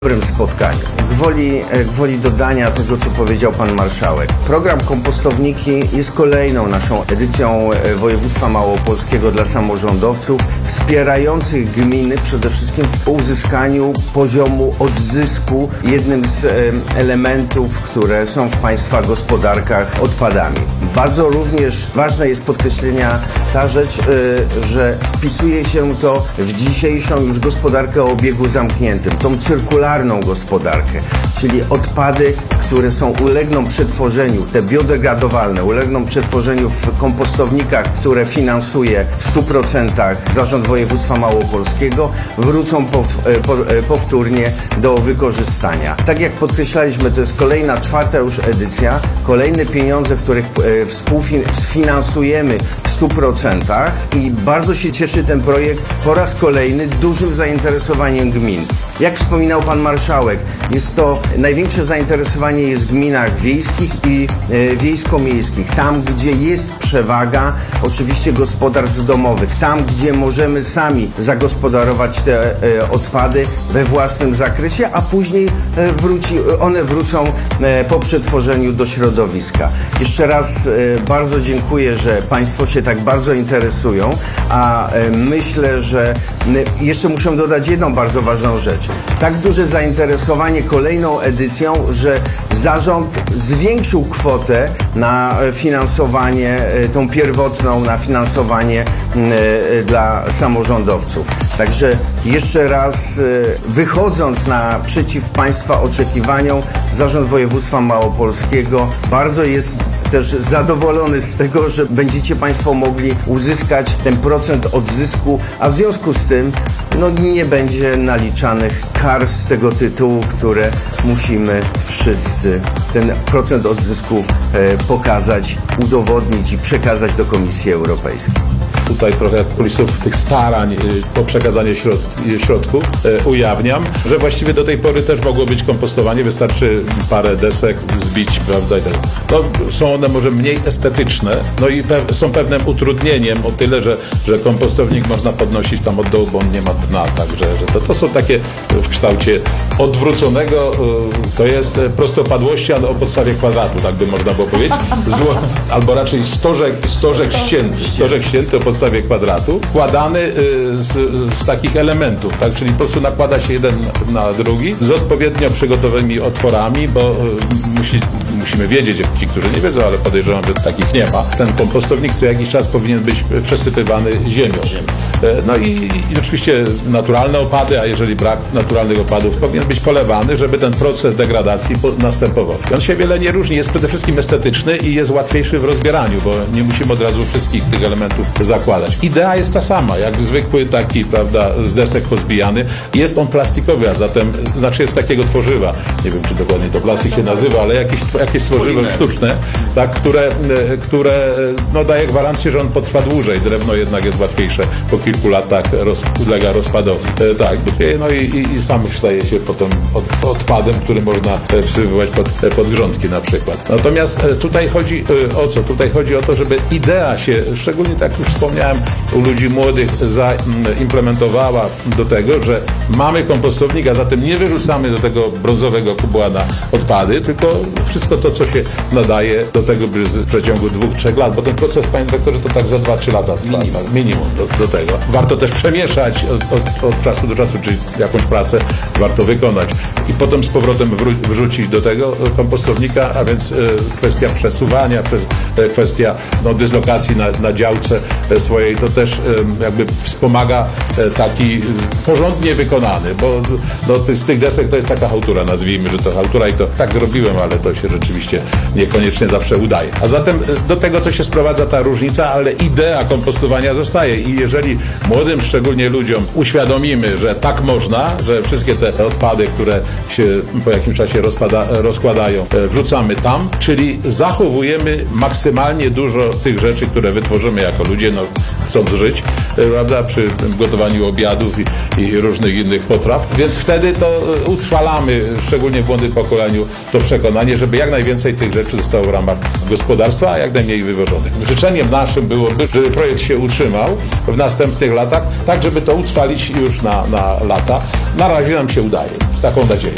dobrym spotkaniu. Gwoli dodania tego, co powiedział pan marszałek. Program Kompostowniki jest kolejną naszą edycją województwa małopolskiego dla samorządowców, wspierających gminy przede wszystkim w uzyskaniu poziomu odzysku, jednym z elementów, które są w państwa gospodarkach odpadami. Bardzo również ważne jest podkreślenia ta rzecz, że wpisuje się to w dzisiejszą już gospodarkę o obiegu zamkniętym, tą cyrkularną gospodarkę, czyli odpady, które ulegną przetworzeniu, te biodegradowalne, ulegną przetworzeniu w kompostownikach, które finansuje w 100% Zarząd Województwa Małopolskiego, wrócą powtórnie do wykorzystania. Tak jak podkreślaliśmy, to jest kolejna, czwarta już edycja, kolejne pieniądze, w których sfinansujemy w 100% i bardzo się cieszy ten projekt po raz kolejny dużym zainteresowaniem gmin. Jak wspominał pan marszałek, jest to największe zainteresowanie jest w gminach wiejskich i wiejsko-miejskich. Tam, gdzie jest przewaga oczywiście gospodarstw domowych. Tam, gdzie możemy sami zagospodarować te odpady we własnym zakresie, a później one wrócą po przetworzeniu do środowiska. Jeszcze raz bardzo dziękuję, że państwo się tak bardzo interesują, a myślę, że jeszcze muszę dodać jedną bardzo ważną rzecz. Tak duże zainteresowanie kolejną edycją, że zarząd zwiększył kwotę na finansowanie, tą pierwotną, na finansowanie dla samorządowców. Także jeszcze raz, wychodząc naprzeciw państwa oczekiwaniom, Zarząd Województwa Małopolskiego bardzo jest też zadowolony z tego, że będziecie państwo mogli uzyskać ten procent odzysku, a w związku z tym nie będzie naliczanych kar z tego tytułu, które musimy wszyscy ten procent odzysku pokazać, udowodnić i przekazać do Komisji Europejskiej. Tutaj trochę kulisów tych starań o przekazanie środków ujawniam, że właściwie do tej pory też mogło być kompostowanie, wystarczy parę desek zbić, prawda, i tak. Są one może mniej estetyczne, i są pewnym utrudnieniem o tyle, że kompostownik można podnosić tam od dołu, bo on nie ma dna, także że to są takie w kształcie odwróconego, to jest prostopadłości o podstawie kwadratu, tak by można było powiedzieć, albo raczej stożek ścięty o podstawie kwadratu, wkładany z takich elementów, tak? Czyli po prostu nakłada się jeden na drugi z odpowiednio przygotowanymi otworami, bo musimy wiedzieć, ci, którzy nie wiedzą, ale podejrzewam, że takich nie ma. Ten kompostownik co jakiś czas powinien być przesypywany ziemią. I oczywiście naturalne opady, a jeżeli brak naturalnych opadów, powinien być polewany, żeby ten proces degradacji następował. On się wiele nie różni, jest przede wszystkim estetyczny i jest łatwiejszy w rozbieraniu, bo nie musimy od razu wszystkich tych elementów zakładać. Idea jest ta sama, jak zwykły taki, prawda, z desek pozbijany. Jest on plastikowy, a zatem, jest takiego tworzywa, nie wiem, czy dokładnie to plastik się nazywa, ale jakieś tworzywo sztuczne, tak, które daje gwarancję, że on potrwa dłużej. Drewno jednak jest łatwiejsze, po kilku latach ulega rozpadowi. I sam staje się potem odpadem, który można wsypywać pod grządki na przykład. Natomiast tutaj chodzi o co? Tutaj chodzi o to, żeby idea się, szczególnie tak już wspomniałem, u ludzi młodych zaimplementowała do tego, że mamy kompostownik, a zatem nie wyrzucamy do tego brązowego kubła na odpady, tylko wszystko to, co się nadaje do tego w przeciągu 2-3 lat, bo ten proces, panie dyrektorze, to tak za 2-3 lata trwa, minimum do tego. Warto też przemieszać od czasu do czasu, czyli jakąś pracę warto wykonać i potem z powrotem wrzucić do tego kompostownika, a więc kwestia przesuwania, kwestia dyslokacji na działce swojej, to też jakby wspomaga taki porządnie wykonany, bo z tych desek to jest taka chałtura, nazwijmy, że to chałtura i to tak robiłem, ale to się rzeczywiście niekoniecznie zawsze udaje. A zatem do tego to się sprowadza ta różnica, ale idea kompostowania zostaje i jeżeli młodym szczególnie ludziom uświadomimy, że tak można, że wszystkie te odpady, które się po jakimś czasie rozkładają, wrzucamy tam, czyli zachowujemy maksymalnie dużo tych rzeczy, które wytworzymy jako ludzie, chcąc żyć, prawda, przy gotowaniu obiadów i różnych innych potraw, więc wtedy to utrwalamy, szczególnie w młodym pokoleniu, to przekonanie, żeby jak najwięcej tych rzeczy zostało w ramach gospodarstwa, a jak najmniej wywożonych. Życzeniem naszym byłoby, żeby projekt się utrzymał w następnych latach, tak żeby to utrwalić już na lata. Na razie nam się udaje, z taką nadzieją.